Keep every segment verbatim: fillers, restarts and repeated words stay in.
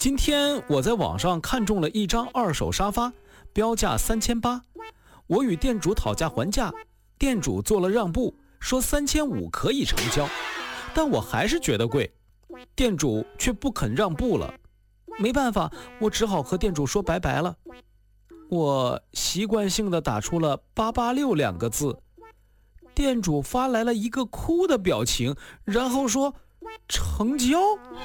今天我在网上看中了一张二手沙发，标价三千八，我与店主讨价还价，店主做了让步，说三千五可以成交，但我还是觉得贵，店主却不肯让步了。没办法，我只好和店主说拜拜了。我习惯性地打出了八八六两个字，店主发来了一个哭的表情，然后说成交。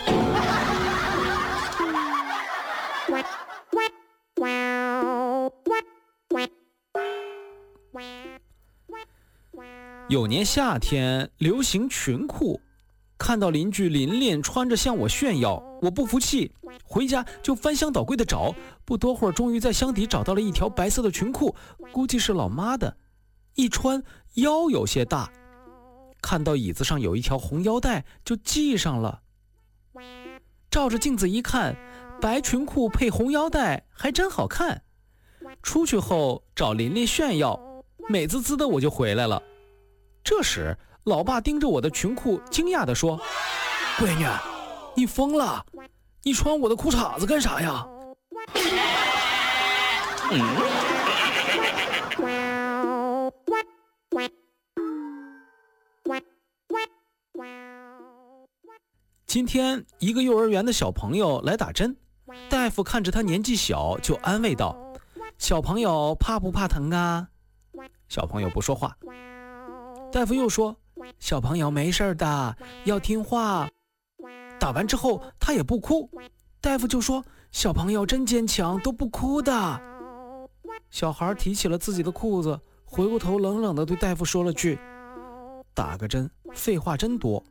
有年夏天流行裙裤，看到邻居琳琳穿着向我炫耀，我不服气，回家就翻箱倒柜的找，不多会儿终于在箱底找到了一条白色的裙裤，估计是老妈的，一穿腰有些大，看到椅子上有一条红腰带就系上了。照着镜子一看，白裙裤配红腰带还真好看。出去后找琳琳炫耀，美滋滋的我就回来了。这时老爸盯着我的裙裤惊讶地说，闺女，你疯了，你穿我的裤衩子干啥呀？今天一个幼儿园的小朋友来打针，大夫看着他年纪小就安慰道，小朋友怕不怕疼啊？小朋友不说话。大夫又说，小朋友没事的，要听话。打完之后他也不哭，大夫就说，小朋友真坚强，都不哭的。小孩提起了自己的裤子，回过头冷冷地对大夫说了句，打个针废话真多。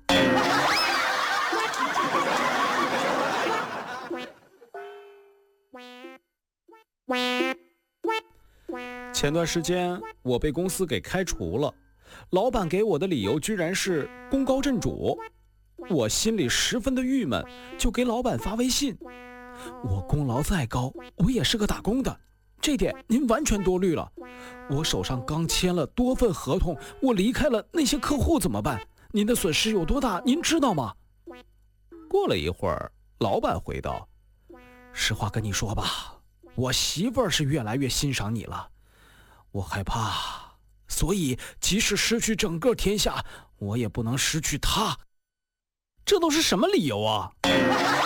前段时间我被公司给开除了，老板给我的理由居然是功高震主，我心里十分的郁闷，就给老板发微信，我功劳再高，我也是个打工的，这点您完全多虑了，我手上刚签了多份合同，我离开了那些客户怎么办？您的损失有多大您知道吗？过了一会儿，老板回道，实话跟你说吧，我媳妇儿是越来越欣赏你了，我害怕，所以即使失去整个天下，我也不能失去她。这都是什么理由啊？